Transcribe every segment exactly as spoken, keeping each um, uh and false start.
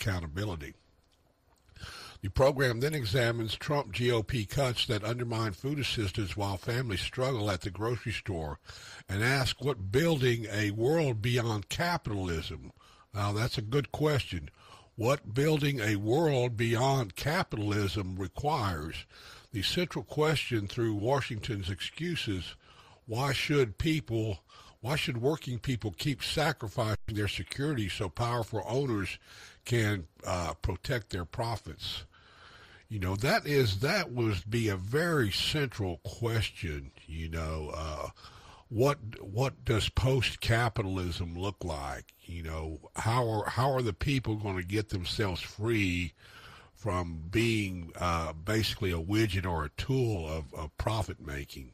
accountability. The program then examines Trump G O P cuts that undermine food assistance while families struggle at the grocery store and asks what building a world beyond capitalism. Now, that's a good question. What building a world beyond capitalism requires. The central question through Washington's excuses, why should people, why should working people keep sacrificing their security so powerful owners can uh, protect their profits? You know, that is, that would be a very central question, you know, uh, what what does post-capitalism look like? You know, how are how are the people going to get themselves free from being uh, basically a widget or a tool of, of profit making?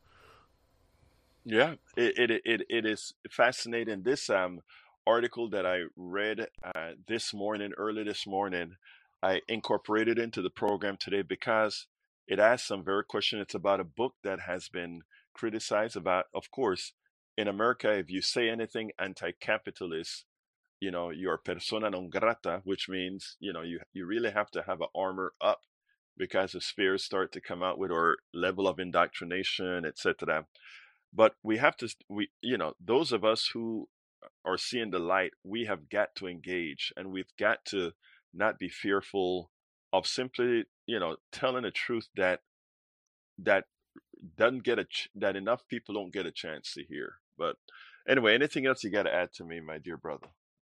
Yeah, it, it it it is fascinating. This um article that I read uh, this morning, early this morning, I incorporated into the program today because it asks some very question. It's about a book that has been criticized about, of course, in America, if you say anything anti-capitalist, you know, you're persona non grata, which means, you know, you you really have to have an armor up because the spheres start to come out with our level of indoctrination, et cetera. But we have to, we, you know, those of us who are seeing the light, we have got to engage and we've got to not be fearful of simply, you know, telling the truth that that doesn't get a ch- that enough people don't get a chance to hear. But anyway, anything else you got to add to me, my dear brother?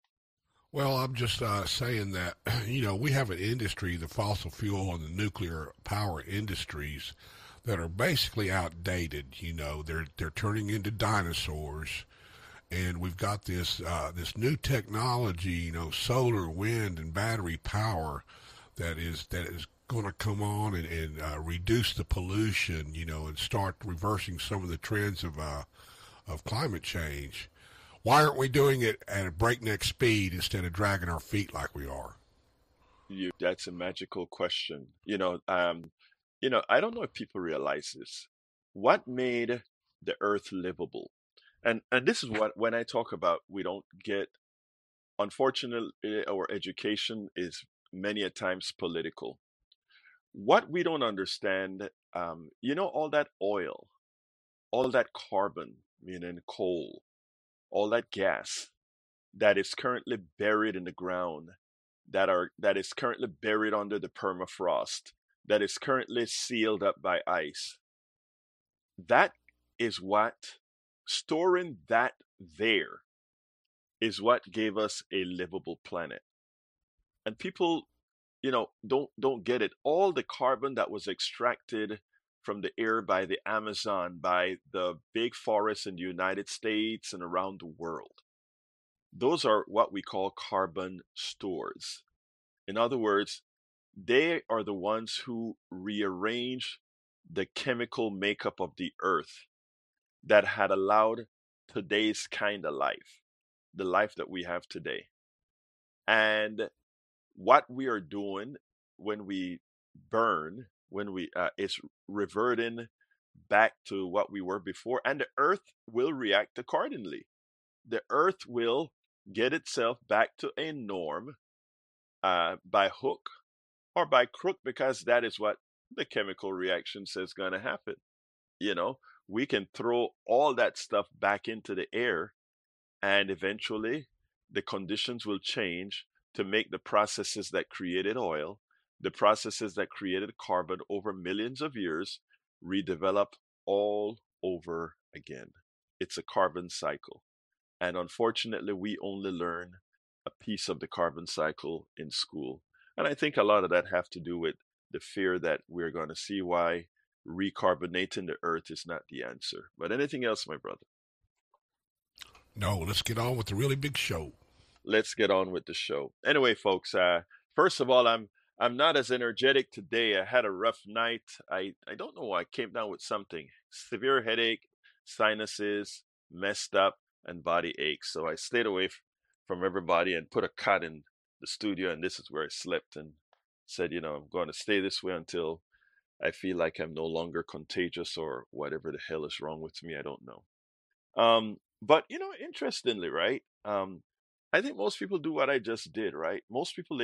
Well, I'm just uh, saying that, you know, we have an industry, the fossil fuel and the nuclear power industries, that are basically outdated. You know, they're they're turning into dinosaurs, and we've got this uh, this new technology, you know, solar, wind, and battery power that is that is going to come on and, and uh, reduce the pollution, you know, and start reversing some of the trends of uh, of climate change. Why aren't we doing it at a breakneck speed instead of dragging our feet like we are? You, that's a magical question. You know, um, you know, I don't know if people realize this. What made the earth livable? And and this is what when I talk about we don't get, unfortunately, our education is many a times political. What we don't understand, um, you know, all that oil, all that carbon, meaning coal, all that gas that is currently buried in the ground, that are that is currently buried under the permafrost, that is currently sealed up by ice. That is what storing that there is what gave us a livable planet. And people, you know, don't don't get it. All the carbon that was extracted from the air by the Amazon, by the big forests in the United States and around the world, those are what we call carbon stores. In other words, they are the ones who rearrange the chemical makeup of the earth that had allowed today's kind of life, the life that we have today. And what we are doing when we burn, when we uh, is reverting back to what we were before, and the earth will react accordingly. The earth will get itself back to a norm uh, by hook or by crook, because that is what the chemical reaction says going to happen. You know, we can throw all that stuff back into the air, and eventually the conditions will change to make the processes that created oil, the processes that created carbon over millions of years, redevelop all over again. It's a carbon cycle. And unfortunately, we only learn a piece of the carbon cycle in school. And I think a lot of that have to do with the fear that we're going to see why recarbonating the earth is not the answer. But anything else, my brother? No, let's get on with the really big show. Let's get on with the show. Anyway, folks, uh, first of all, I'm I'm not as energetic today. I had a rough night. I, I don't know why I came down with something. Severe headache, sinuses, messed up, and body aches. So I stayed away f- from everybody and put a cot in the studio, and this is where I slept and said, you know, I'm going to stay this way until I feel like I'm no longer contagious or whatever the hell is wrong with me. I don't know. Um, but you know, interestingly, right? Um, I think most people do what I just did, right? Most people